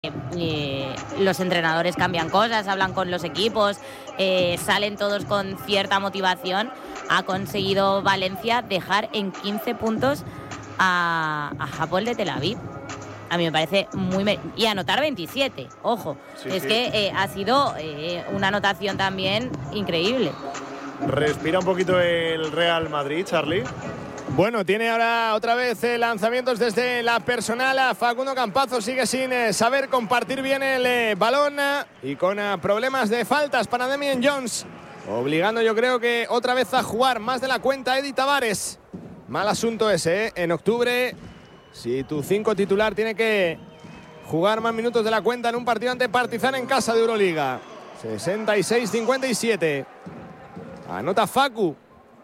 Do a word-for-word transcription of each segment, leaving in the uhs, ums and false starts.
Eh, los entrenadores cambian cosas, hablan con los equipos, eh, salen todos con cierta motivación. Ha conseguido Valencia dejar en quince puntos a, a Hapoel de Tel Aviv. A mí me parece muy... Y anotar veintisiete, ojo. Sí, es sí. que eh, ha sido eh, una anotación también increíble. Respira un poquito el Real Madrid, Charlie. Bueno, tiene ahora otra vez eh, lanzamientos desde la personal. A Facundo Campazo sigue sin eh, saber compartir bien el eh, balón eh, y con eh, problemas de faltas para Damian Jones, obligando yo creo que otra vez a jugar más de la cuenta Edi Tavares. Mal asunto ese, ¿eh? En octubre, si tu cinco titular tiene que jugar más minutos de la cuenta en un partido ante Partizan en casa de Euroliga. sesenta y seis cincuenta y siete. Anota Facu.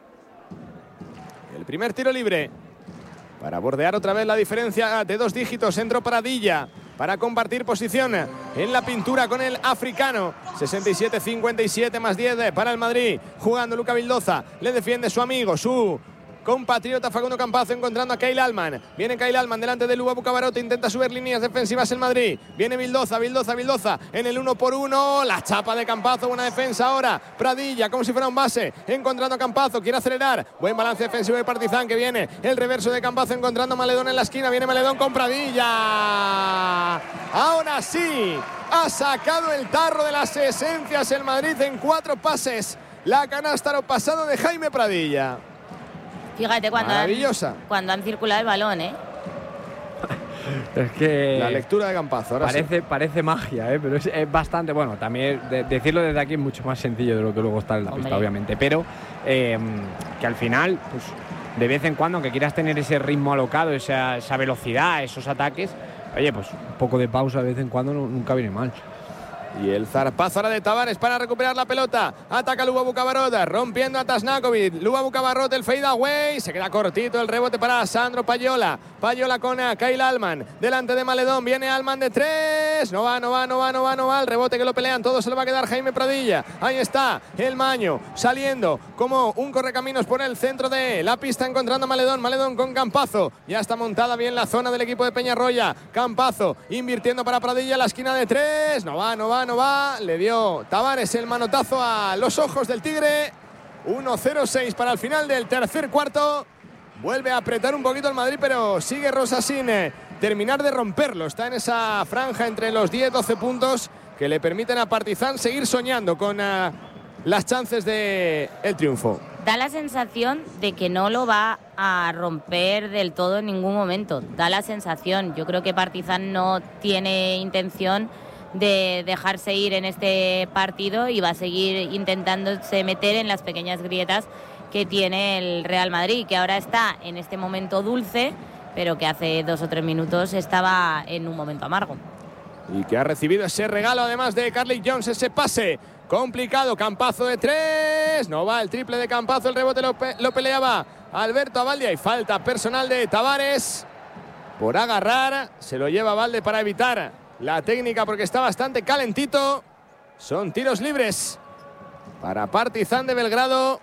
El primer tiro libre para bordear otra vez la diferencia de dos dígitos. Entró Pradilla para compartir posición en la pintura con el africano. sesenta y siete cincuenta y siete más diez para el Madrid. Jugando Luca Vildoza. Le defiende su amigo, su compatriota Facundo Campazo, encontrando a Kyle Allman. Viene Kyle Allman delante de Luba Bucabarote. Intenta subir líneas defensivas el Madrid. Viene Vildoza, Vildoza, Vildoza en el uno por uno. La chapa de Campazo, buena defensa ahora. Pradilla, como si fuera un base, encontrando a Campazo. Quiere acelerar. Buen balance defensivo de Partizan, que viene el reverso de Campazo, encontrando a Maledón en la esquina. Viene Maledón con Pradilla. Ahora sí, ha sacado el tarro de las esencias el Madrid en cuatro pases. La canasta lo pasado de Jaime Pradilla. Fíjate cuando han, cuando han circulado el balón, ¿eh? Es que la lectura de Campazo, ahora parece, sí. parece magia, ¿eh? Pero es, es bastante, bueno, también de, decirlo desde aquí es mucho más sencillo de lo que luego está en la Hombre. pista, obviamente. Pero eh, que al final, pues de vez en cuando, aunque quieras tener ese ritmo alocado, esa, esa velocidad, esos ataques, oye, pues un poco de pausa de vez en cuando no, nunca viene mal. Y el zarpazo ahora de Tavares para recuperar la pelota. Ataca Luba Bucabarot, rompiendo a Tasnakovic. Luba Bucabarot, el fade away. Se queda cortito el rebote para Sandro Payola. Payola con Kyle Allman. Delante de Maledón. Viene Allman de tres. No va, no va, no va, no va, no va. El rebote que lo pelean. Todo se lo va a quedar Jaime Pradilla. Ahí está el Maño saliendo como un correcaminos por el centro de la pista, encontrando a Maledón. Maledón con Campazo. Ya está montada bien la zona del equipo de Peñarroya. Campazo invirtiendo para Pradilla. La esquina de tres. No va, no va. No va, le dio Tavares el manotazo a los ojos del Tigre. uno cero seis para el final del tercer cuarto. Vuelve a apretar un poquito el Madrid, pero sigue Rosa sin eh, terminar de romperlo. Está en esa franja entre los diez doce puntos que le permiten a Partizan seguir soñando con uh, las chances de el triunfo. Da la sensación de que no lo va a romper del todo en ningún momento. Da la sensación. Yo creo que Partizan no tiene intención de dejarse ir en este partido y va a seguir intentándose meter en las pequeñas grietas que tiene el Real Madrid, que ahora está en este momento dulce, pero que hace dos o tres minutos estaba en un momento amargo. Y que ha recibido ese regalo además de Carlik Jones, ese pase complicado. Campazo de tres, no va el triple de Campazo, el rebote lo, pe- lo peleaba Alberto Abaldia y falta personal de Tavares por agarrar. Se lo lleva Valde para evitar la técnica porque está bastante calentito. Son tiros libres para Partizan de Belgrado.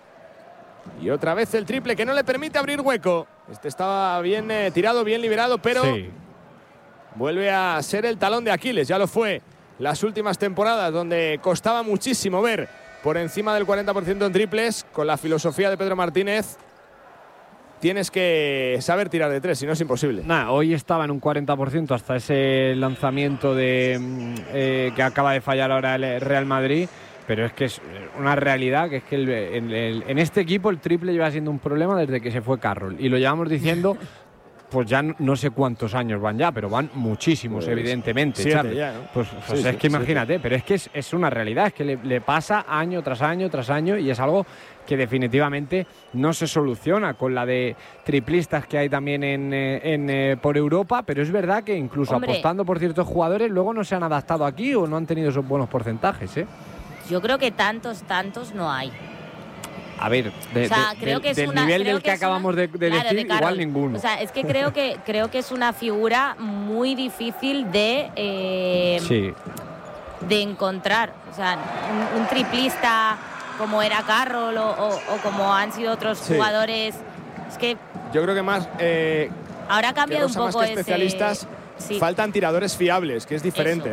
Y otra vez el triple que no le permite abrir hueco. Este estaba bien eh, tirado, bien liberado, pero sí. Vuelve a ser el talón de Aquiles. Ya lo fue las últimas temporadas, donde costaba muchísimo ver por encima del cuarenta por ciento en triples. Con la filosofía de Pedro Martínez tienes que saber tirar de tres, si no es imposible. Nah, hoy estaba en un cuarenta por ciento hasta ese lanzamiento de eh, que acaba de fallar ahora el Real Madrid, pero es que es una realidad que es que el, el, el, en este equipo el triple lleva siendo un problema desde que se fue Carroll, y lo llevamos diciendo pues ya no sé cuántos años van ya, pero van muchísimos, pues, evidentemente. Siete ya, ¿no? Pues, pues sí, es sí, que imagínate, siete. Pero es que es, es una realidad, es que le, le pasa año tras año tras año, y es algo que definitivamente no se soluciona con la de triplistas que hay también en, en, en por Europa, pero es verdad que incluso Hombre. apostando por ciertos jugadores luego no se han adaptado aquí o no han tenido esos buenos porcentajes, ¿eh? Yo creo que tantos, tantos no hay. A ver, de, o sea, de, creo de, que es del una, nivel creo del que, que acabamos una, de, de claro, decir, de Carol, igual ninguno. O sea, es que creo que creo que es una figura muy difícil de eh, sí. de encontrar. O sea, un, un triplista como era Carroll o, o, o como han sido otros sí. jugadores. Es que yo creo que más. Eh, ahora ha cambiado un poco más que especialistas, ese... faltan tiradores fiables, que es diferente. Eso.